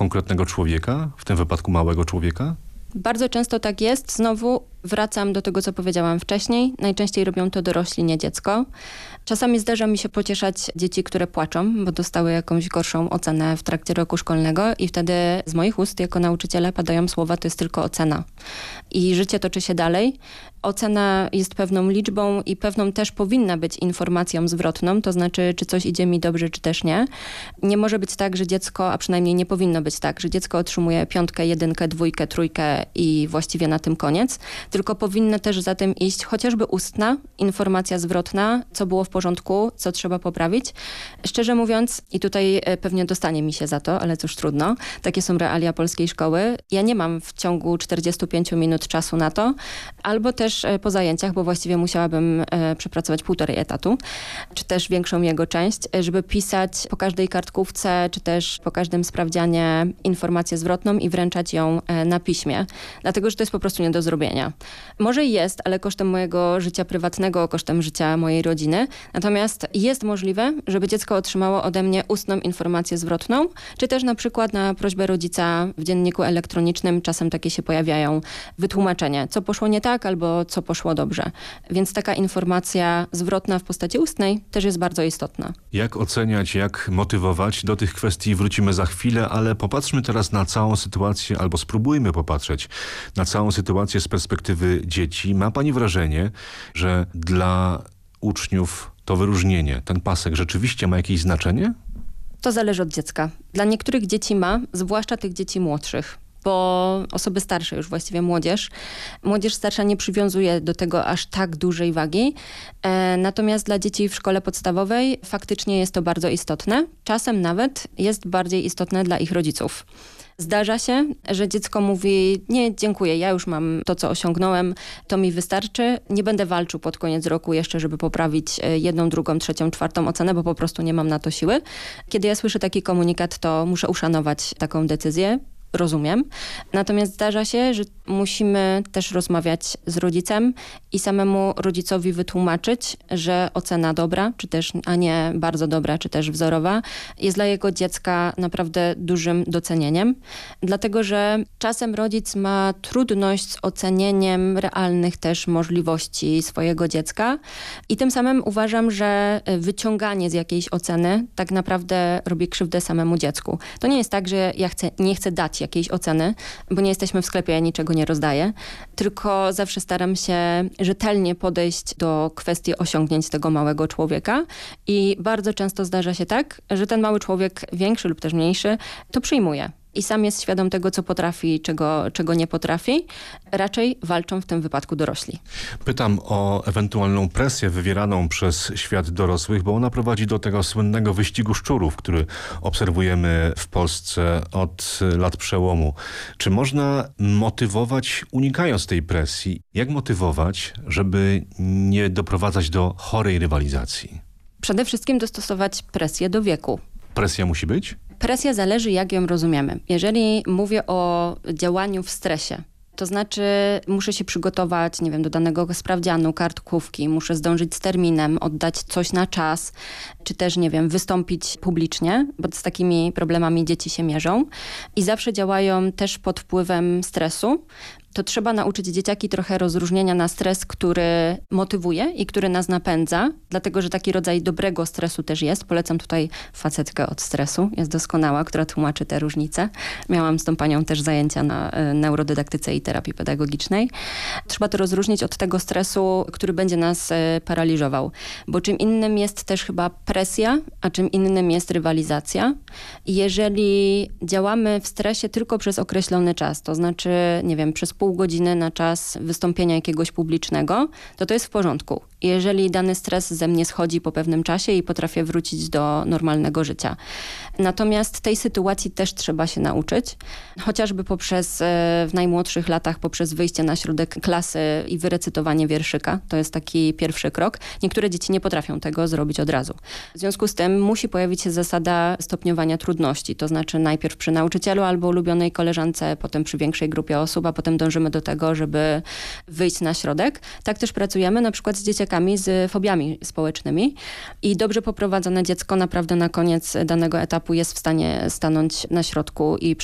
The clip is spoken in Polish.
konkretnego człowieka, w tym wypadku małego człowieka? Bardzo często tak jest. Znowu wracam do tego, co powiedziałam wcześniej. Najczęściej robią to dorośli, nie dziecko. Czasami zdarza mi się pocieszać dzieci, które płaczą, bo dostały jakąś gorszą ocenę w trakcie roku szkolnego i wtedy z moich ust jako nauczyciela padają słowa, to jest tylko ocena. I życie toczy się dalej. Ocena jest pewną liczbą i pewną też powinna być informacją zwrotną, to znaczy, czy coś idzie mi dobrze, czy też nie. Nie może być tak, że dziecko, a przynajmniej nie powinno być tak, że dziecko otrzymuje 5, 1, 2, 3 i właściwie na tym koniec, tylko powinna też za tym iść chociażby ustna informacja zwrotna, co było w porządku, co trzeba poprawić. Szczerze mówiąc, i tutaj pewnie dostanie mi się za to, ale cóż trudno, takie są realia polskiej szkoły. Ja nie mam w ciągu 45 minut czasu na to, albo też po zajęciach, bo właściwie musiałabym przepracować 1,5 etatu, czy też większą jego część, żeby pisać po każdej kartkówce, czy też po każdym sprawdzianie informację zwrotną i wręczać ją na piśmie. Dlatego, że to jest po prostu nie do zrobienia. Może jest, ale kosztem mojego życia prywatnego, kosztem życia mojej rodziny. Natomiast jest możliwe, żeby dziecko otrzymało ode mnie ustną informację zwrotną, czy też na przykład na prośbę rodzica w dzienniku elektronicznym czasem takie się pojawiają wytłumaczenie, co poszło nie tak albo co poszło dobrze. Więc taka informacja zwrotna w postaci ustnej też jest bardzo istotna. Jak oceniać, jak motywować? Do tych kwestii wrócimy za chwilę, ale popatrzmy teraz na całą sytuację, albo spróbujmy popatrzeć na całą sytuację z perspektywy dzieci. Ma pani wrażenie, że dla uczniów to wyróżnienie, ten pasek rzeczywiście ma jakieś znaczenie? To zależy od dziecka. Dla niektórych dzieci ma, zwłaszcza tych dzieci młodszych, bo osoby starsze, już właściwie młodzież starsza nie przywiązuje do tego aż tak dużej wagi. Natomiast dla dzieci w szkole podstawowej faktycznie jest to bardzo istotne. Czasem nawet jest bardziej istotne dla ich rodziców. Zdarza się, że dziecko mówi: nie, dziękuję, ja już mam to, co osiągnąłem, to mi wystarczy. Nie będę walczył pod koniec roku jeszcze, żeby poprawić 1, 2, 3, 4 ocenę, bo po prostu nie mam na to siły. Kiedy ja słyszę taki komunikat, to muszę uszanować taką decyzję. Rozumiem. Natomiast zdarza się, że musimy też rozmawiać z rodzicem i samemu rodzicowi wytłumaczyć, że ocena dobra, czy też, a nie bardzo dobra, czy też wzorowa, jest dla jego dziecka naprawdę dużym docenieniem. Dlatego, że czasem rodzic ma trudność z ocenieniem realnych też możliwości swojego dziecka i tym samym uważam, że wyciąganie z jakiejś oceny tak naprawdę robi krzywdę samemu dziecku. To nie jest tak, że ja nie chcę dać jakiejś oceny, bo nie jesteśmy w sklepie, ja niczego nie rozdaję, tylko zawsze staram się rzetelnie podejść do kwestii osiągnięć tego małego człowieka i bardzo często zdarza się tak, że ten mały człowiek, większy lub też mniejszy, to przyjmuje. I sam jest świadom tego, co potrafi, czego nie potrafi. Raczej walczą w tym wypadku dorośli. Pytam o ewentualną presję wywieraną przez świat dorosłych, bo ona prowadzi do tego słynnego wyścigu szczurów, który obserwujemy w Polsce od lat przełomu. Czy można motywować, unikając tej presji? Jak motywować, żeby nie doprowadzać do chorej rywalizacji? Przede wszystkim dostosować presję do wieku. Presja musi być? Presja zależy, jak ją rozumiemy. Jeżeli mówię o działaniu w stresie, to znaczy muszę się przygotować, nie wiem, do danego sprawdzianu, kartkówki, muszę zdążyć z terminem, oddać coś na czas, czy też, nie wiem, wystąpić publicznie, bo z takimi problemami dzieci się mierzą i zawsze działają też pod wpływem stresu. To trzeba nauczyć dzieciaki trochę rozróżnienia na stres, który motywuje i który nas napędza, dlatego że taki rodzaj dobrego stresu też jest. Polecam tutaj Facetkę od stresu, jest doskonała, która tłumaczy te różnice. Miałam z tą panią też zajęcia na neurodydaktyce i terapii pedagogicznej. Trzeba to rozróżnić od tego stresu, który będzie nas paraliżował, bo czym innym jest też chyba presja, a czym innym jest rywalizacja. Jeżeli działamy w stresie tylko przez określony czas, to znaczy, nie wiem, przez pół godziny na czas wystąpienia jakiegoś publicznego, to jest w porządku. Jeżeli dany stres ze mnie schodzi po pewnym czasie i potrafię wrócić do normalnego życia. Natomiast tej sytuacji też trzeba się nauczyć, chociażby poprzez w najmłodszych latach, poprzez wyjście na środek klasy i wyrecytowanie wierszyka. To jest taki pierwszy krok. Niektóre dzieci nie potrafią tego zrobić od razu. W związku z tym musi pojawić się zasada stopniowania trudności. To znaczy najpierw przy nauczycielu albo ulubionej koleżance, potem przy większej grupie osób, a potem dążymy do tego, żeby wyjść na środek. Tak też pracujemy na przykład z dzieciakami z fobiami społecznymi i dobrze poprowadzone dziecko naprawdę na koniec danego etapu jest w stanie stanąć na środku i